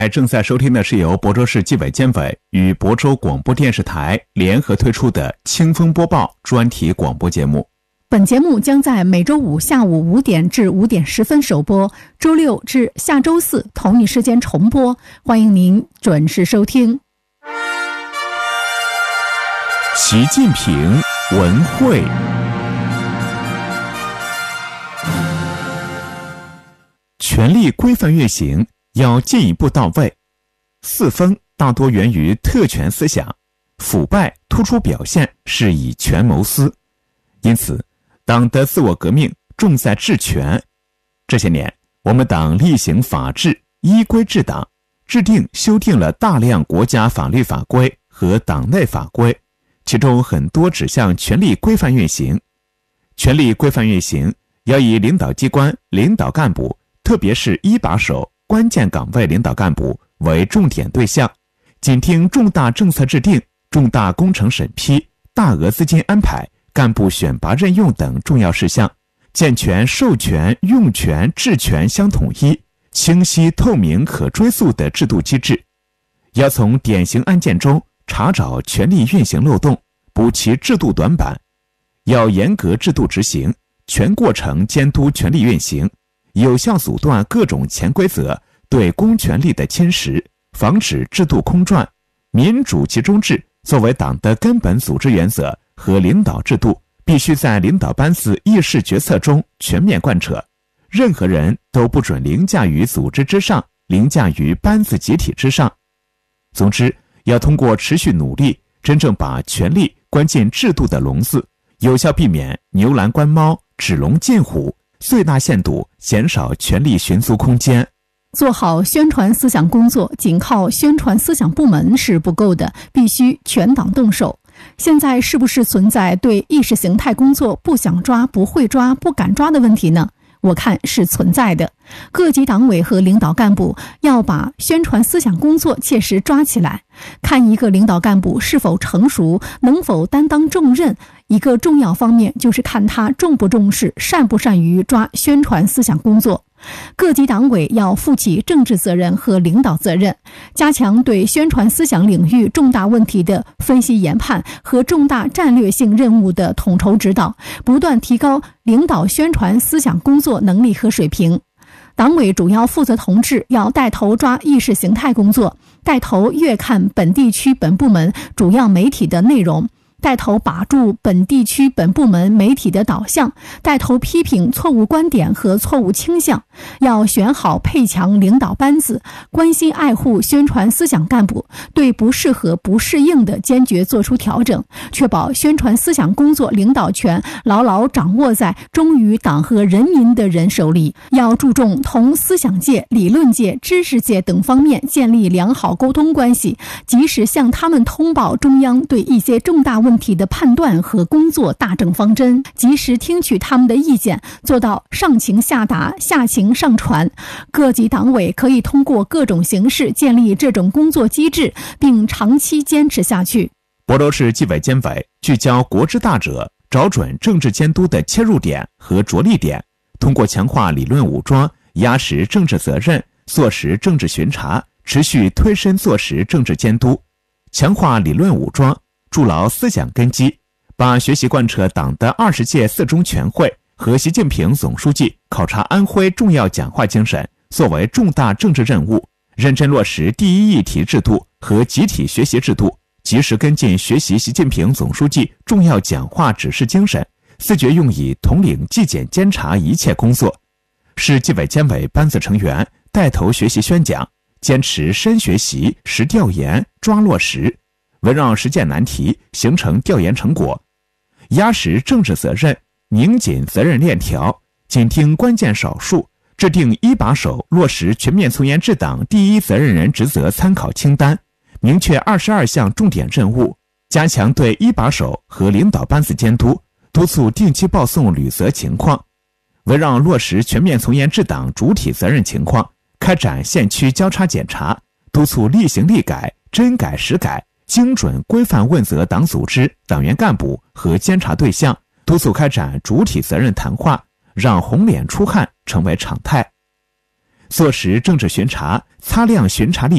正在收听的是由亳州市纪委监委与亳州广播电视台联合推出的清风播报专题广播节目。 本节目将在每周五下午5点至5点10分首播，周六至下周四同一时间重播，欢迎您准时收听。 习近平文汇，权力规范运行要进一步到位。四风大多源于特权思想，腐败突出表现是以权谋私，因此党的自我革命重在治权。这些年，我们党厉行法治，依规治党，制定修订了大量国家法律法规和党内法规，其中很多指向权力规范运行。权力规范运行要以领导机关领导干部，特别是一把手关键岗位领导干部为重点对象，紧听重大政策制定、重大工程审批、大额资金安排、干部选拔任用等重要事项，健全授权、用权、治权相统一、清晰透明可追溯的制度机制。要从典型案件中查找权力运行漏洞，补齐制度短板。要严格制度执行，全过程监督权力运行，有效阻断各种潜规则对公权力的侵蚀，防止制度空转。民主集中制作为党的根本组织原则和领导制度，必须在领导班子议事决策中全面贯彻。任何人都不准凌驾于组织之上，凌驾于班子集体之上。总之，要通过持续努力，真正把权力关进制度的笼子，有效避免牛栏关猫、指龙进虎，最大限度减少权力寻租空间。 做好宣传思想工作，仅靠宣传思想部门是不够的，必须全党动手。现在是不是存在对意识形态工作不想抓、不会抓、不敢抓的问题呢？我看是存在的。各级党委和领导干部要把宣传思想工作切实抓起来，看一个领导干部是否成熟，能否担当重任。一个重要方面就是看他重不重视、善不善于抓宣传思想工作。各级党委要负起政治责任和领导责任，加强对宣传思想领域重大问题的分析研判和重大战略性任务的统筹指导，不断提高领导宣传思想工作能力和水平。党委主要负责同志要带头抓意识形态工作，带头阅看本地区本部门主要媒体的内容，带头把住本地区本部门媒体的导向，带头批评错误观点和错误倾向，要选好配强领导班子，关心爱护宣传思想干部，对不适合不适应的坚决做出调整，确保宣传思想工作领导权牢牢掌握在忠于党和人民的人手里。要注重同思想界、理论界、知识界等方面建立良好沟通关系，及时向他们通报中央对一些重大问题的判断和工作大政方针，及时听取他们的意见，做到上情下达、下情上传。各级党委可以通过各种形式建立这种工作机制，并长期坚持下去。 亳州市纪委监委聚焦国之大者，找准政治监督的切入点和着力点，通过强化理论武装，压实政治责任，做实政治巡查，持续推深做实政治监督。强化理论武装，筑牢思想根基，把学习贯彻党的20届四中全会和习近平总书记考察安徽重要讲话精神作为重大政治任务，认真落实第一议题制度和集体学习制度，及时跟进学习习近平总书记重要讲话指示精神，自觉用以统领纪检监察一切工作。市纪委监委班子成员带头学习宣讲，坚持深学习、实调研、抓落实，围绕实践难题形成调研成果，压实政治责任，拧紧责任链条，紧听关键少数，制定一把手落实全面从严治党第一责任人职责参考清单，明确22项重点任务，加强对一把手和领导班子监督，督促定期报送履责情况，围绕落实全面从严治党主体责任情况，开展县区交叉检查，督促厉行厉改、真改实改，精准规范问责党组织、党员干部和监察对象，督促开展主体责任谈话，让红脸出汗成为常态。 落实政治巡查，擦亮巡查力